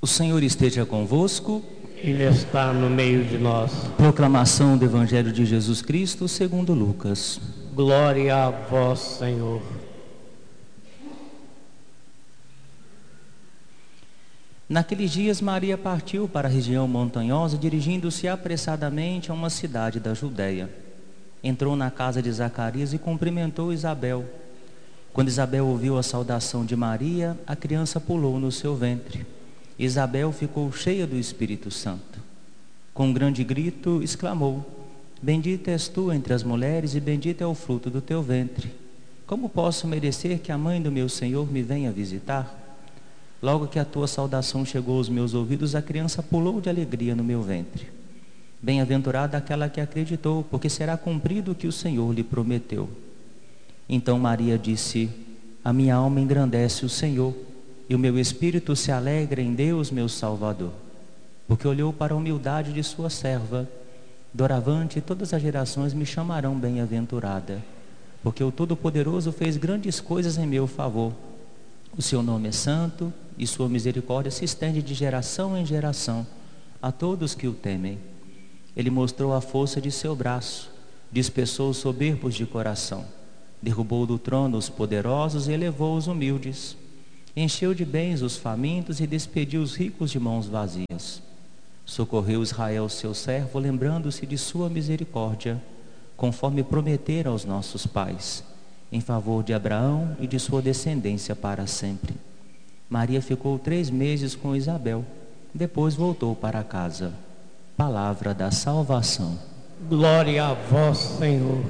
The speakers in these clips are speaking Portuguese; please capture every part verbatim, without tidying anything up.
O Senhor esteja convosco. Ele está no meio de nós. Proclamação do Evangelho de Jesus Cristo segundo Lucas. Glória a vós, Senhor. Naqueles dias Maria partiu para a região montanhosa, dirigindo-se apressadamente a uma cidade da Judéia. Entrou na casa de Zacarias e cumprimentou Isabel. Quando Isabel ouviu a saudação de Maria, a criança pulou no seu ventre. Isabel ficou cheia do Espírito Santo. Com um grande grito, exclamou: Bendita és tu entre as mulheres e bendito é o fruto do teu ventre. Como posso merecer que a mãe do meu Senhor me venha visitar? Logo que a tua saudação chegou aos meus ouvidos, a criança pulou de alegria no meu ventre. Bem-aventurada aquela que acreditou, porque será cumprido o que o Senhor lhe prometeu. Então Maria disse: A minha alma engrandece o Senhor, e o meu espírito se alegra em Deus, meu Salvador, porque olhou para a humildade de sua serva. Doravante todas as gerações me chamarão bem-aventurada, porque o Todo-Poderoso fez grandes coisas em meu favor. O seu nome é santo, e sua misericórdia se estende de geração em geração a todos que o temem. Ele mostrou a força de seu braço, dispersou os soberbos de coração, derrubou do trono os poderosos e elevou os humildes. Encheu de bens os famintos e despediu os ricos de mãos vazias. Socorreu Israel, seu servo, lembrando-se de sua misericórdia, conforme prometera aos nossos pais, em favor de Abraão e de sua descendência para sempre. Maria ficou três meses com Isabel, depois voltou para casa. Palavra da salvação. Glória a vós, Senhor.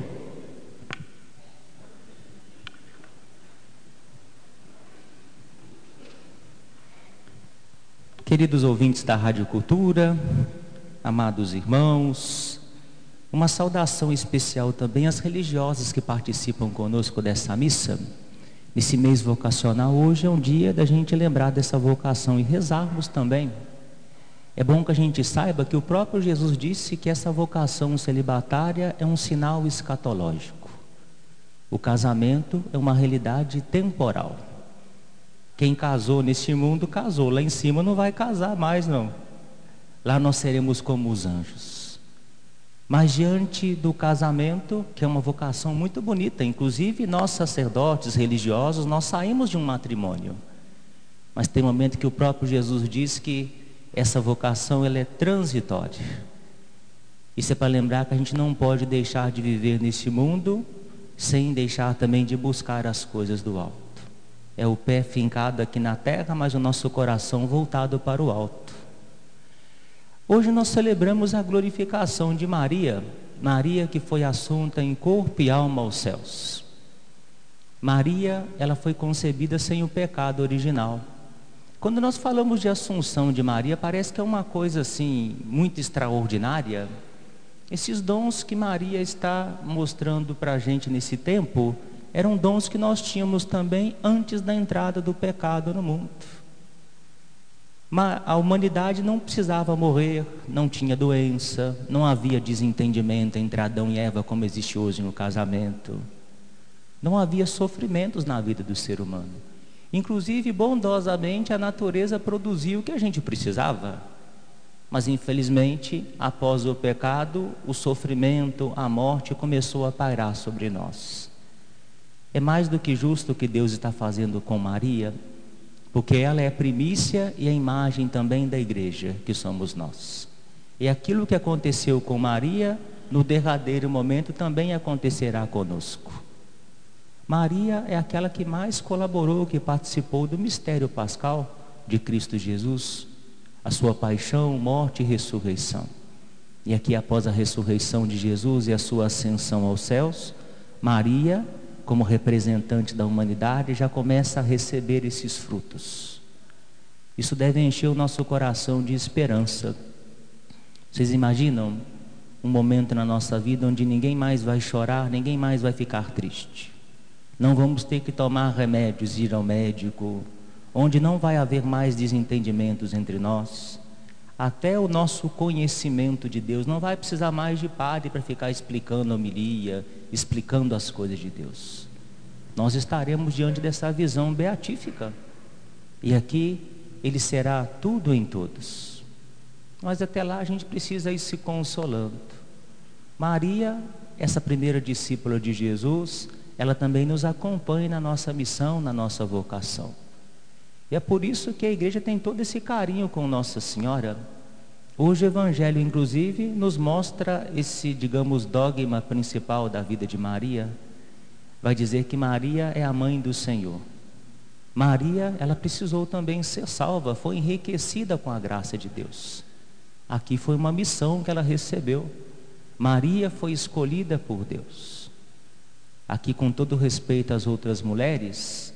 Queridos ouvintes da Rádio Cultura, amados irmãos, uma saudação especial também às religiosas que participam conosco dessa missa. Nesse mês vocacional, hoje é um dia da gente lembrar dessa vocação e rezarmos também. É bom que a gente saiba que o próprio Jesus disse que essa vocação celibatária é um sinal escatológico. O casamento é uma realidade temporal. Quem casou neste mundo, casou. Lá em cima não vai casar mais, não. Lá nós seremos como os anjos. Mas diante do casamento, que é uma vocação muito bonita, inclusive nós sacerdotes religiosos, nós saímos de um matrimônio. Mas tem um momento que o próprio Jesus diz que essa vocação ela é transitória. Isso é para lembrar que a gente não pode deixar de viver neste mundo sem deixar também de buscar as coisas do alto. É o pé fincado aqui na terra, mas o nosso coração voltado para o alto. Hoje nós celebramos a glorificação de Maria, Maria que foi assunta em corpo e alma aos céus. Maria, ela foi concebida sem o pecado original. Quando nós falamos de assunção de Maria, parece que é uma coisa assim, muito extraordinária. Esses dons que Maria está mostrando para a gente nesse tempo, eram dons que nós tínhamos também antes da entrada do pecado no mundo. Mas a humanidade não precisava morrer, não tinha doença, não havia desentendimento entre Adão e Eva como existe hoje no casamento. Não havia sofrimentos na vida do ser humano. Inclusive, bondosamente, a natureza produziu o que a gente precisava. Mas infelizmente, após o pecado, o sofrimento, a morte começou a pairar sobre nós. É mais do que justo o que Deus está fazendo com Maria, porque ela é a primícia e a imagem também da igreja, que somos nós. E aquilo que aconteceu com Maria, no derradeiro momento, também acontecerá conosco. Maria é aquela que mais colaborou, que participou do mistério pascal de Cristo Jesus, a sua paixão, morte e ressurreição. E aqui, após a ressurreição de Jesus e a sua ascensão aos céus, Maria, como representante da humanidade, já começa a receber esses frutos. Isso deve encher o nosso coração de esperança. Vocês imaginam um momento na nossa vida onde ninguém mais vai chorar, ninguém mais vai ficar triste? Não vamos ter que tomar remédios, ir ao médico, onde não vai haver mais desentendimentos entre nós. Até o nosso conhecimento de Deus não vai precisar mais de padre para ficar explicando a homilia, explicando as coisas de Deus. Nós estaremos diante dessa visão beatífica. E aqui Ele será tudo em todos. Mas até lá a gente precisa ir se consolando. Maria, essa primeira discípula de Jesus, ela também nos acompanha na nossa missão, na nossa vocação. E é por isso que a igreja tem todo esse carinho com Nossa Senhora. Hoje o Evangelho, inclusive, nos mostra esse, digamos, dogma principal da vida de Maria. Vai dizer que Maria é a mãe do Senhor. Maria, ela precisou também ser salva, foi enriquecida com a graça de Deus. Aqui foi uma missão que ela recebeu. Maria foi escolhida por Deus. Aqui, com todo respeito às outras mulheres,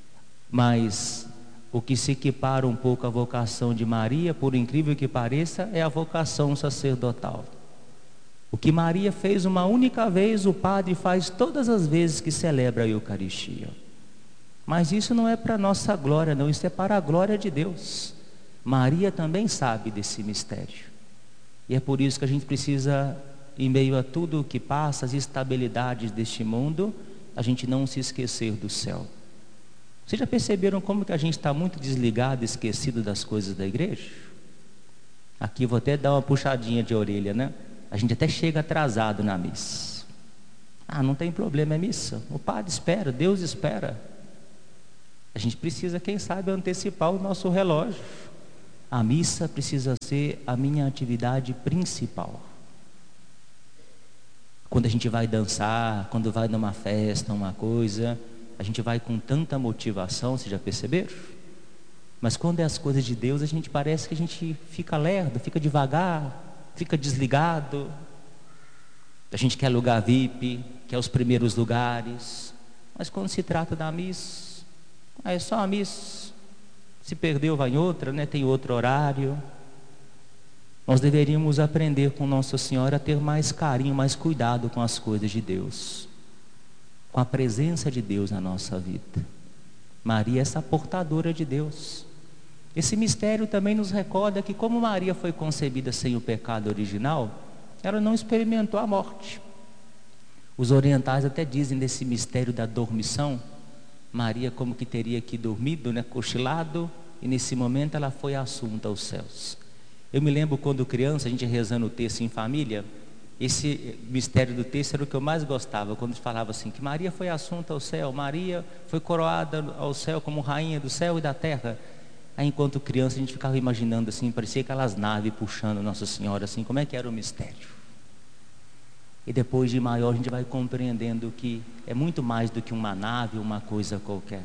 mas o que se equipara um pouco à vocação de Maria, por incrível que pareça, é a vocação sacerdotal. O que Maria fez uma única vez, o padre faz todas as vezes que celebra a Eucaristia. Mas isso não é para nossa glória, não, isso é para a glória de Deus. Maria também sabe desse mistério. E é por isso que a gente precisa, em meio a tudo o que passa, as instabilidades deste mundo, a gente não se esquecer do céu. Vocês já perceberam como que a gente está muito desligado, esquecido das coisas da igreja? Aqui vou até dar uma puxadinha de orelha, né? A gente até chega atrasado na missa. Ah, não tem problema, é missa. O padre espera, Deus espera. A gente precisa, quem sabe, antecipar o nosso relógio. A missa precisa ser a minha atividade principal. Quando a gente vai dançar, quando vai numa festa, uma coisa, a gente vai com tanta motivação, vocês já perceberam? Mas quando é as coisas de Deus, a gente parece que a gente fica lerdo, fica devagar, fica desligado. A gente quer lugar V I P, quer os primeiros lugares. Mas quando se trata da missa, é só a missa. Se perdeu, vai em outra, né? Tem outro horário. Nós deveríamos aprender com Nossa Senhora a ter mais carinho, mais cuidado com as coisas de Deus, com a presença de Deus na nossa vida. Maria é essa portadora de Deus. Esse mistério também nos recorda que, como Maria foi concebida sem o pecado original, ela não experimentou a morte. Os orientais até dizem desse mistério da dormição, Maria como que teria aqui dormido, né, cochilado, e nesse momento ela foi assunta aos céus. Eu me lembro quando criança, a gente rezando o texto em família, esse mistério do texto era o que eu mais gostava, quando falava assim, que Maria foi assunta ao céu, Maria foi coroada ao céu como rainha do céu e da terra. Aí, enquanto criança, a gente ficava imaginando assim, parecia aquelas naves puxando Nossa Senhora, assim, como é que era o mistério. E depois de maior a gente vai compreendendo que é muito mais do que uma nave, uma coisa qualquer.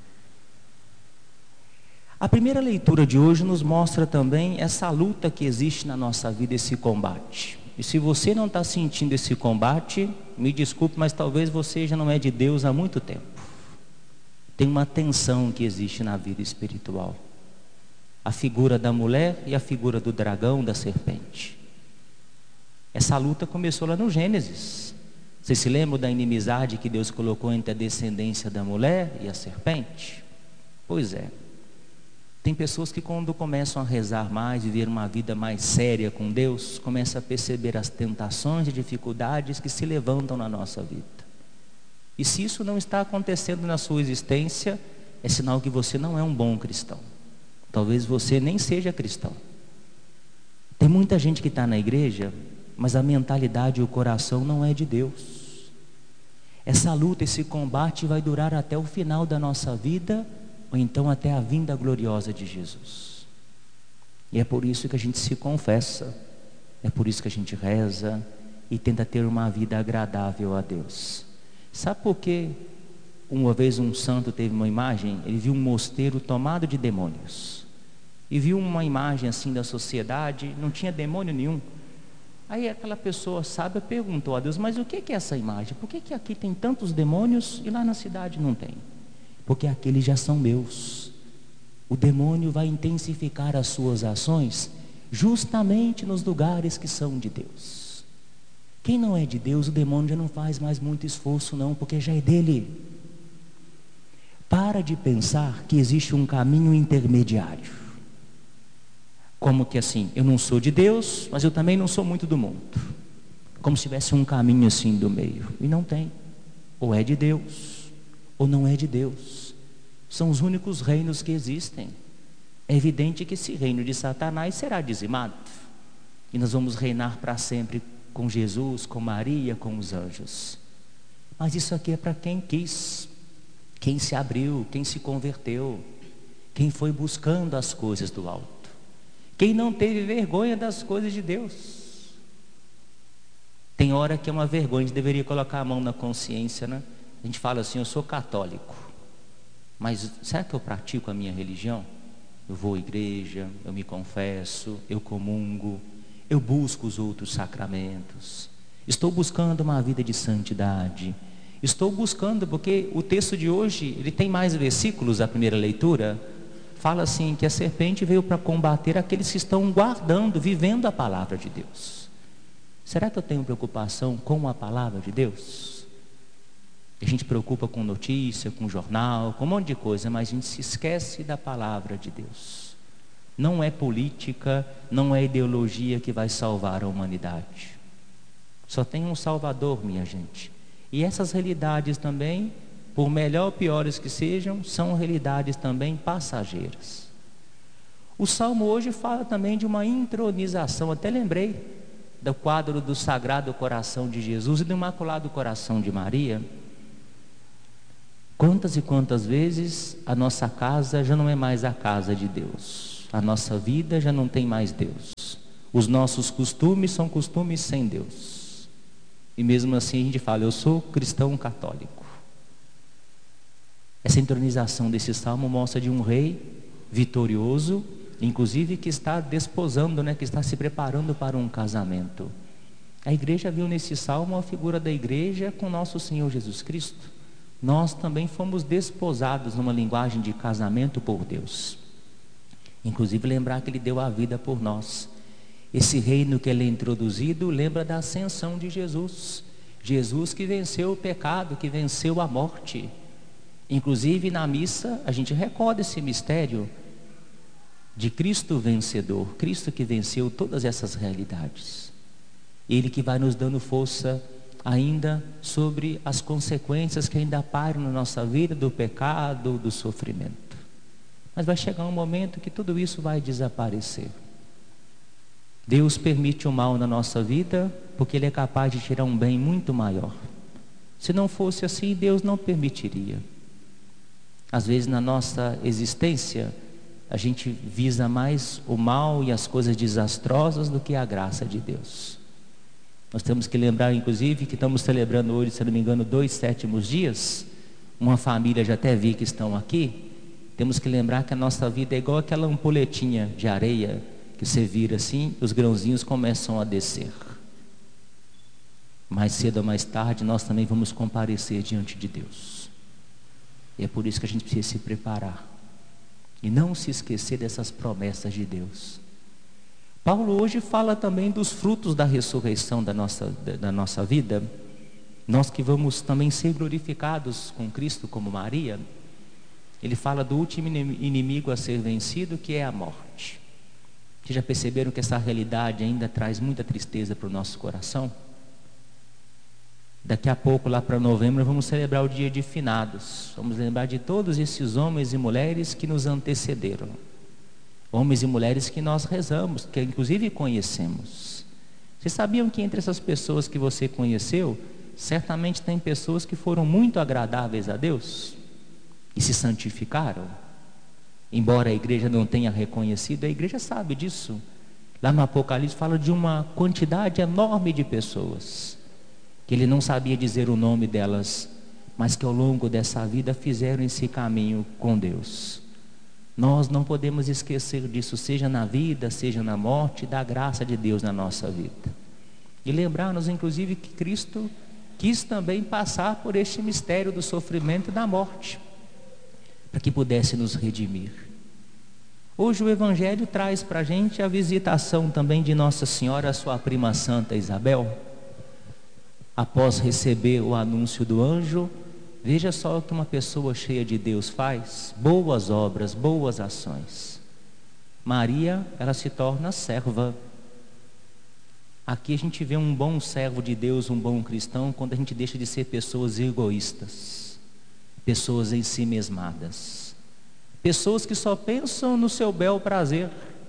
A primeira leitura de hoje nos mostra também essa luta que existe na nossa vida, esse combate. E se você não está sentindo esse combate, me desculpe, mas talvez você já não é de Deus há muito tempo. Tem uma tensão que existe na vida espiritual. A figura da mulher e a figura do dragão, da serpente. Essa luta começou lá no Gênesis. Vocês se lembram da inimizade que Deus colocou entre a descendência da mulher e a serpente? Pois é. Tem pessoas que, quando começam a rezar mais, viver uma vida mais séria com Deus, começam a perceber as tentações e dificuldades que se levantam na nossa vida. E se isso não está acontecendo na sua existência, é sinal que você não é um bom cristão. Talvez você nem seja cristão. Tem muita gente que está na igreja, mas a mentalidade e o coração não é de Deus. Essa luta, esse combate vai durar até o final da nossa vida, ou então até a vinda gloriosa de Jesus. E é por isso que a gente se confessa, é por isso que a gente reza e tenta ter uma vida agradável a Deus. Sabe por quê? Uma vez um santo teve uma imagem, ele viu um mosteiro tomado de demônios. E viu uma imagem assim da sociedade, não tinha demônio nenhum. Aí aquela pessoa sábia perguntou a Deus, mas o que é essa imagem? Por que que aqui tem tantos demônios e lá na cidade não tem? Porque aqueles já são meus. O demônio vai intensificar as suas ações justamente nos lugares que são de Deus. Quem não é de Deus, o demônio já não faz mais muito esforço não, porque já é dele. Para de pensar que existe um caminho intermediário. Como que assim, eu não sou de Deus, mas eu também não sou muito do mundo. Como se tivesse um caminho assim do meio. E não tem. Ou é de Deus, ou não é de Deus. São os únicos reinos que existem. É evidente que esse reino de Satanás será dizimado. E nós vamos reinar para sempre com Jesus, com Maria, com os anjos. Mas isso aqui é para quem quis, quem se abriu, quem se converteu, quem foi buscando as coisas do alto, quem não teve vergonha das coisas de Deus. Tem hora que é uma vergonha, a gente deveria colocar a mão na consciência, né? A gente fala assim, eu sou católico, mas será que eu pratico a minha religião? Eu vou à igreja, eu me confesso, eu comungo, eu busco os outros sacramentos, estou buscando uma vida de santidade, estou buscando, porque o texto de hoje, ele tem mais versículos, a primeira leitura, fala assim, que a serpente veio para combater aqueles que estão guardando, vivendo a palavra de Deus. Será que eu tenho preocupação com a palavra de Deus? A gente preocupa com notícia, com jornal, com um monte de coisa, mas a gente se esquece da palavra de Deus. Não é política, não é ideologia que vai salvar a humanidade. Só tem um Salvador, minha gente. E essas realidades também, por melhor ou piores que sejam, são realidades também passageiras. O Salmo hoje fala também de uma intronização, até lembrei do quadro do Sagrado Coração de Jesus e do Imaculado Coração de Maria. Quantas e quantas vezes a nossa casa já não é mais a casa de Deus, a nossa vida já não tem mais Deus, os nossos costumes são costumes sem Deus, e mesmo assim a gente fala, eu sou cristão católico. Essa entronização desse salmo mostra de um rei vitorioso, inclusive que está desposando, né, que está se preparando para um casamento. A igreja viu nesse salmo a figura da igreja com nosso Senhor Jesus Cristo. Nós também fomos desposados numa linguagem de casamento por Deus. Inclusive lembrar que Ele deu a vida por nós. Esse reino que Ele é introduzido lembra da ascensão de Jesus. Jesus que venceu o pecado, que venceu a morte. Inclusive na missa a gente recorda esse mistério de Cristo vencedor, Cristo que venceu todas essas realidades. Ele que vai nos dando força ainda sobre as consequências que ainda pairam na nossa vida do pecado, do sofrimento. Mas vai chegar um momento que tudo isso vai desaparecer. Deus permite o mal na nossa vida porque Ele é capaz de tirar um bem muito maior. Se não fosse assim, Deus não permitiria. Às vezes na nossa existência a gente visa mais o mal e as coisas desastrosas do que a graça de Deus. Nós temos que lembrar, inclusive, que estamos celebrando hoje, se não me engano, dois sétimos dias. Uma família, já até vi que estão aqui. Temos que lembrar que a nossa vida é igual aquela ampoletinha de areia, que você vira assim, os grãozinhos começam a descer. Mais cedo ou mais tarde, nós também vamos comparecer diante de Deus. E é por isso que a gente precisa se preparar. E não se esquecer dessas promessas de Deus. Paulo hoje fala também dos frutos da ressurreição da nossa, da nossa vida. Nós que vamos também ser glorificados com Cristo como Maria. Ele fala do último inimigo a ser vencido, que é a morte. Vocês já perceberam que essa realidade ainda traz muita tristeza para o nosso coração? Daqui a pouco, lá para novembro, vamos celebrar o dia de finados. Vamos lembrar de todos esses homens e mulheres que nos antecederam. Homens e mulheres que nós rezamos, que inclusive conhecemos. Vocês sabiam que entre essas pessoas que você conheceu, certamente tem pessoas que foram muito agradáveis a Deus e se santificaram? Embora a igreja não tenha reconhecido, a igreja sabe disso. Lá no Apocalipse fala de uma quantidade enorme de pessoas que Ele não sabia dizer o nome delas, mas que ao longo dessa vida fizeram esse caminho com Deus. Nós não podemos esquecer disso, seja na vida, seja na morte, da graça de Deus na nossa vida. E lembrar-nos inclusive que Cristo quis também passar por este mistério do sofrimento e da morte, para que pudesse nos redimir. Hoje o Evangelho traz para a gente a visitação também de Nossa Senhora, a sua prima santa Isabel. Após receber o anúncio do anjo, veja só o que uma pessoa cheia de Deus faz: boas obras, boas ações. Maria, ela se torna serva. Aqui a gente vê um bom servo de Deus, um bom cristão, quando a gente deixa de ser pessoas egoístas, pessoas ensimesmadas, pessoas que só pensam no seu bel prazer.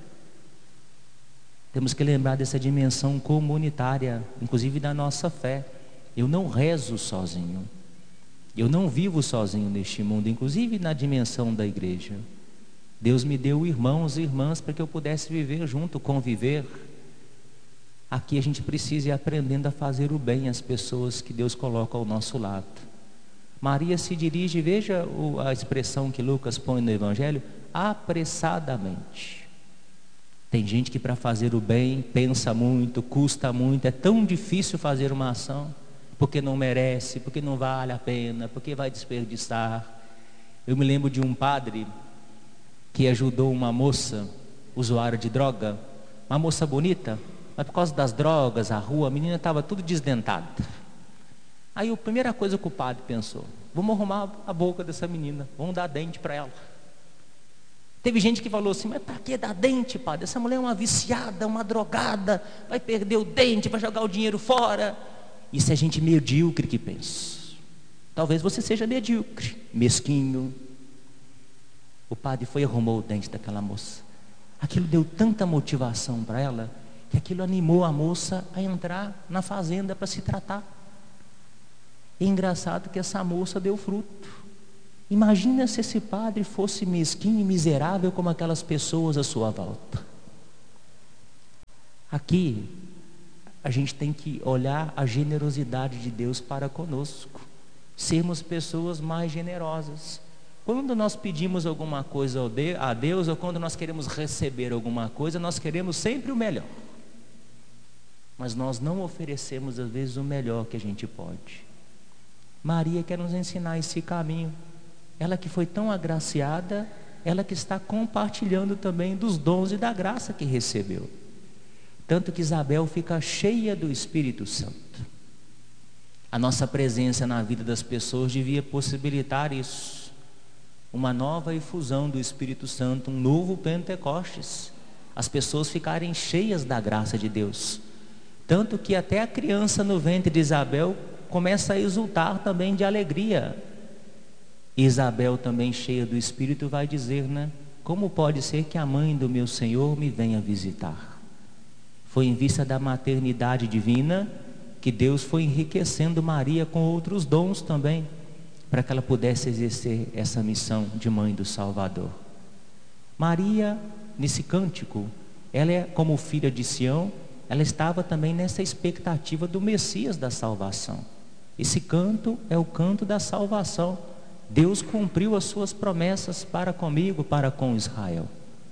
Temos que lembrar dessa dimensão comunitária, inclusive da nossa fé. Eu não rezo sozinho, eu não vivo sozinho neste mundo, inclusive na dimensão da igreja. Deus me deu irmãos e irmãs para que eu pudesse viver junto, conviver. Aqui a gente precisa ir aprendendo a fazer o bem às pessoas que Deus coloca ao nosso lado. Maria se dirige, veja a expressão que Lucas põe no Evangelho, apressadamente. Tem gente que para fazer o bem pensa muito, custa muito, é tão difícil fazer uma ação, porque não merece, porque não vale a pena, porque vai desperdiçar. Eu me lembro de um padre que ajudou uma moça usuária de droga, uma moça bonita, mas por causa das drogas, a rua, a menina estava tudo desdentada. Aí a primeira coisa que o padre pensou, vamos arrumar a boca dessa menina, vamos dar dente para ela. Teve gente que falou assim, mas para que dar dente, padre? Essa mulher é uma viciada, uma drogada, vai perder o dente, vai jogar o dinheiro fora. Isso é gente medíocre que pensa. Talvez você seja medíocre, mesquinho. O padre foi e arrumou o dente daquela moça. Aquilo deu tanta motivação para ela, que aquilo animou a moça a entrar na fazenda para se tratar. É engraçado que essa moça deu fruto. Imagina se esse padre fosse mesquinho e miserável como aquelas pessoas à sua volta. Aqui, a gente tem que olhar a generosidade de Deus para conosco. Sermos pessoas mais generosas. Quando nós pedimos alguma coisa a Deus, ou quando nós queremos receber alguma coisa, nós queremos sempre o melhor. Mas nós não oferecemos às vezes o melhor que a gente pode. Maria quer nos ensinar esse caminho. Ela que foi tão agraciada, ela que está compartilhando também dos dons e da graça que recebeu. Tanto que Isabel fica cheia do Espírito Santo. A nossa presença na vida das pessoas devia possibilitar isso. Uma nova efusão do Espírito Santo, um novo Pentecostes. As pessoas ficarem cheias da graça de Deus. Tanto que até a criança no ventre de Isabel começa a exultar também de alegria. Isabel também cheia do Espírito vai dizer, né? Como pode ser que a mãe do meu Senhor me venha visitar? Foi em vista da maternidade divina que Deus foi enriquecendo Maria com outros dons também, para que ela pudesse exercer essa missão de mãe do Salvador. Maria, nesse cântico, ela é como filha de Sião, ela estava também nessa expectativa do Messias da salvação. Esse canto é o canto da salvação. Deus cumpriu as suas promessas para comigo, para com Israel.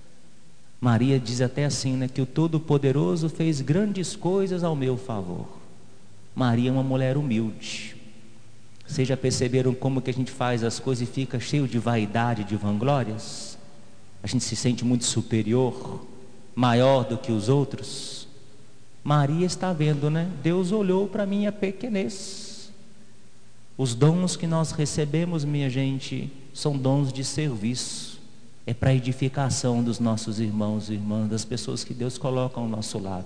Maria diz até assim, né, que o Todo-Poderoso fez grandes coisas ao meu favor. Maria é uma mulher humilde. Vocês já perceberam como que a gente faz as coisas e fica cheio de vaidade, de vanglórias? A gente se sente muito superior, maior do que os outros. Maria está vendo, né? Deus olhou para a minha pequenez. Os dons que nós recebemos, minha gente, são dons de serviço. É para a edificação dos nossos irmãos e irmãs, das pessoas que Deus coloca ao nosso lado.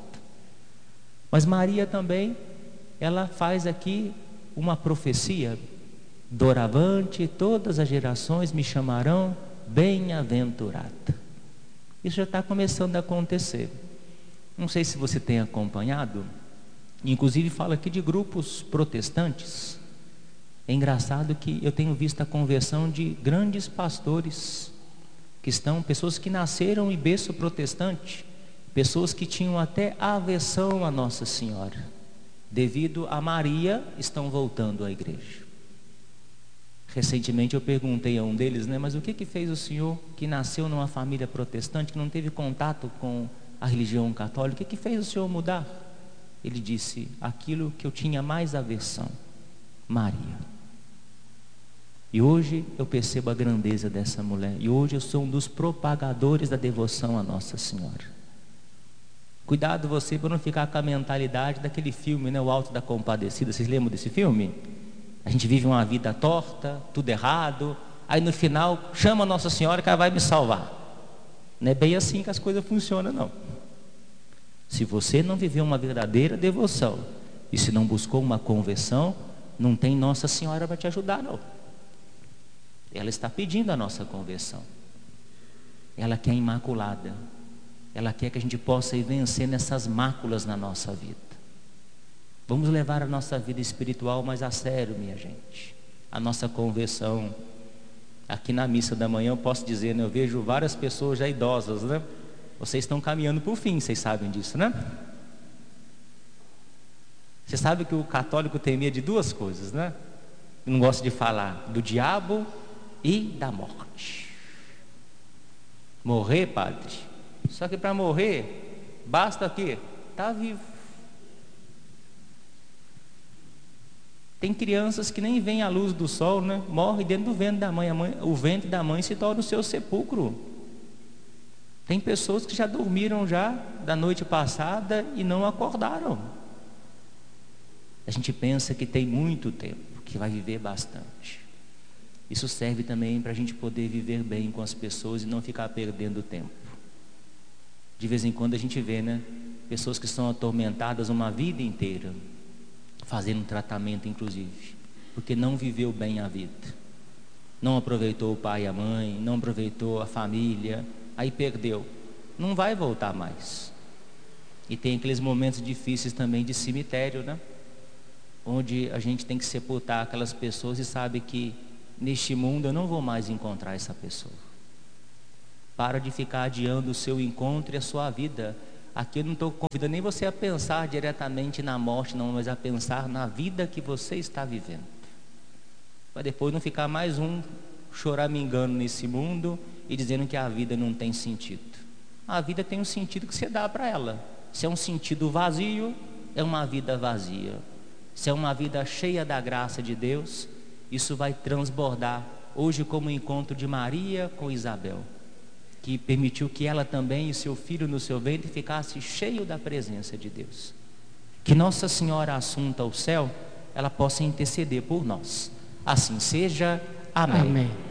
Mas Maria também, ela faz aqui uma profecia. Doravante, todas as gerações me chamarão bem-aventurada. Isso já está começando a acontecer. Não sei se você tem acompanhado, inclusive fala aqui de grupos protestantes. É engraçado que eu tenho visto a conversão de grandes pastores, que estão, pessoas que nasceram em berço protestante, pessoas que tinham até aversão a Nossa Senhora, devido a Maria, estão voltando à igreja. Recentemente eu perguntei a um deles, né, mas o que que fez o senhor que nasceu numa família protestante, que não teve contato com a religião católica, o que que fez o senhor mudar? Ele disse, aquilo que eu tinha mais aversão, Maria. E hoje eu percebo a grandeza dessa mulher. E hoje eu sou um dos propagadores da devoção à Nossa Senhora. Cuidado você para não ficar com a mentalidade daquele filme, né, O Alto da Compadecida. Vocês lembram desse filme? A gente vive uma vida torta, tudo errado. Aí no final chama a Nossa Senhora que ela vai me salvar. Não é bem assim que as coisas funcionam, não. Se você não viveu uma verdadeira devoção e se não buscou uma conversão, não tem Nossa Senhora para te ajudar, não. Ela está pedindo a nossa conversão. Ela quer imaculada. Ela quer que a gente possa ir vencendo essas máculas na nossa vida. Vamos levar a nossa vida espiritual mais a sério, minha gente. A nossa conversão. Aqui na missa da manhã eu posso dizer, né? Eu vejo várias pessoas já idosas, né? Vocês estão caminhando para o fim, vocês sabem disso, né? Você sabe que o católico tem medo de duas coisas, né? Não gosta de falar do diabo e da morte. Morrer, padre. Só que para morrer, basta o quê? Estar vivo. Tem crianças que nem veem a luz do sol, né? Morre dentro do ventre da mãe. A mãe, o ventre da mãe se torna o seu sepulcro. Tem pessoas que já dormiram já da noite passada e não acordaram. A gente pensa que tem muito tempo, que vai viver bastante. Isso serve também para a gente poder viver bem com as pessoas e não ficar perdendo tempo. De vez em quando a gente vê, né? Pessoas que são atormentadas uma vida inteira, fazendo um tratamento inclusive, porque não viveu bem a vida. Não aproveitou o pai e a mãe, não aproveitou a família, aí perdeu. Não vai voltar mais. E tem aqueles momentos difíceis também de cemitério, né? Onde a gente tem que sepultar aquelas pessoas e sabe que neste mundo eu não vou mais encontrar essa pessoa. Para de ficar adiando o seu encontro e a sua vida. Aqui eu não estou convidando nem você a pensar diretamente na morte, não, mas a pensar na vida que você está vivendo. Para depois não ficar mais um choramingando nesse mundo e dizendo que a vida não tem sentido. A vida tem um sentido que você dá para ela. Se é um sentido vazio, é uma vida vazia. Se é uma vida cheia da graça de Deus, isso vai transbordar. Hoje como o encontro de Maria com Isabel, que permitiu que ela também e seu filho no seu ventre ficasse cheio da presença de Deus. Que Nossa Senhora assunta ao céu, ela possa interceder por nós. Assim seja. Amém. Amém.